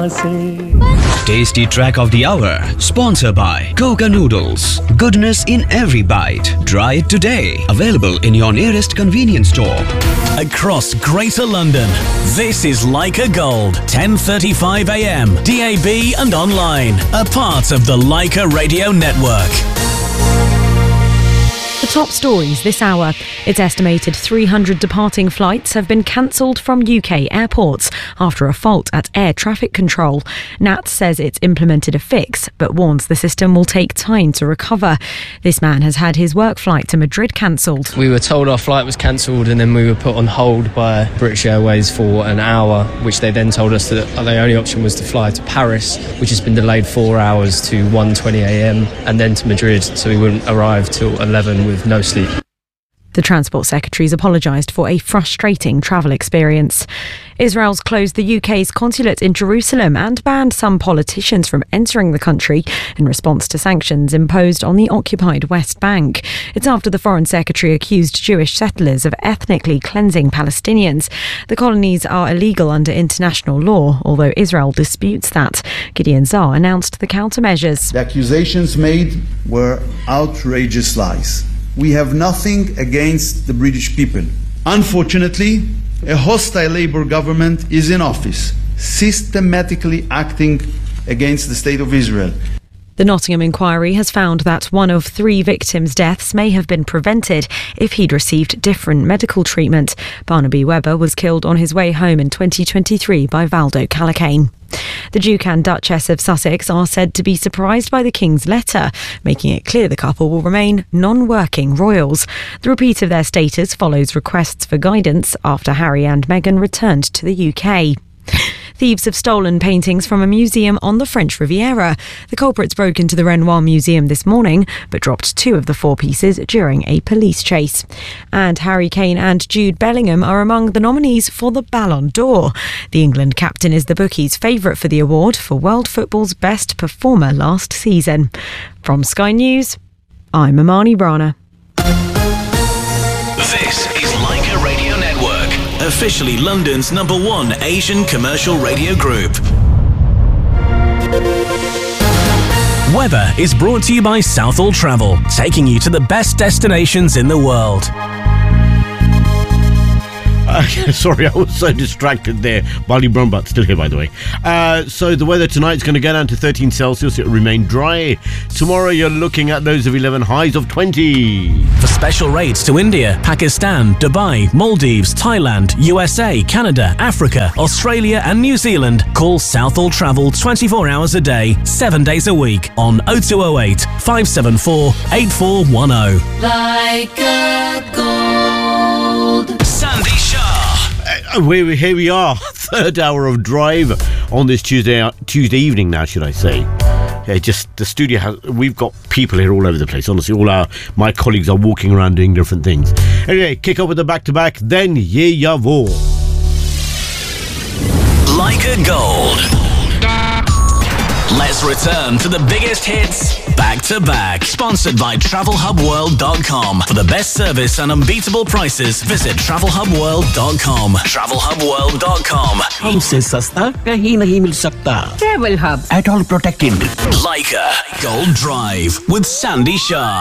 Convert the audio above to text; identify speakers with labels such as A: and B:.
A: Tasty track of the hour, sponsored by Coca Noodles. Goodness in every bite. Try it today. Available in your nearest convenience store.
B: Across Greater London, this is Leica Gold, 10:35 a.m. DAB and online. A part of the Leica Radio Network.
C: The top stories this hour. It's estimated 300 departing flights have been cancelled from UK airports after a fault at air traffic control. NATS says it's implemented a fix, but warns the system will take time to recover. This man has had his work flight to Madrid cancelled.
D: We were told our flight was cancelled and then we were put on hold by British Airways for an hour, which they then told us that the only option was to fly to Paris, which has been delayed 4 hours to 1:20 a.m. and then to Madrid, so we wouldn't arrive till 11 with no sleep.
C: The Transport Secretary's apologised for a frustrating travel experience. Israel's closed the UK's consulate in Jerusalem and banned some politicians from entering the country in response to sanctions imposed on the occupied West Bank. It's after the Foreign Secretary accused Jewish settlers of ethnically cleansing Palestinians. The colonies are illegal under international law, although Israel disputes that. Gideon Saar announced the countermeasures.
E: The accusations made were outrageous lies. We have nothing against the British people. Unfortunately, a hostile Labour government is in office, systematically acting against the State of Israel.
C: The Nottingham inquiry has found that one of 3 victims' deaths may have been prevented if he'd received different medical treatment. Barnaby Webber was killed on his way home in 2023 by Valdo Calacane. The Duke and Duchess of Sussex are said to be surprised by the King's letter, making it clear the couple will remain non-working royals. The repeat of their status follows requests for guidance after Harry and Meghan returned to the UK. Thieves have stolen paintings from a museum on the French Riviera. The culprits broke into the Renoir Museum this morning, but dropped 2 of the 4 pieces during a police chase. And Harry Kane and Jude Bellingham are among the nominees for the Ballon d'Or. The England captain is the bookies' favourite for the award for world football's best performer last season. From Sky News, I'm Amani Rana.
B: This is Leica Radio Network, officially London's #1 Asian commercial radio group. Weather is brought to you by Southall Travel, taking you to the best destinations in the world.
F: Sorry, I was so distracted there. Bali Brumbat still here, by the way. So the weather tonight is going to go down to 13 Celsius. It will remain dry. Tomorrow you're looking at lows of 11, highs of 20.
B: For special rates to India, Pakistan, Dubai, Maldives, Thailand, USA, Canada, Africa, Australia and New Zealand, call Southall Travel 24 hours a day, 7 days a week on 0208 574 8410.
G: Leica Gold.
B: Sandy Shah.
F: Here we are, third hour of drive on this Tuesday evening now, should I say. Just the studio we've got people here all over the place. Honestly, my colleagues are walking around doing different things. Anyway, kick up with the back-to-back, then Ye Yavo.
B: Leica Gold. Let's return to the biggest hits back to back. Sponsored by TravelHubWorld.com. For the best service and unbeatable prices, visit TravelHubWorld.com. TravelHubWorld.com.
H: हमसे सस्ता कहीं नहीं मिल सकता.
G: Travel Hub.
H: At all protected.
B: Leica Gold Drive with Sandy Shah.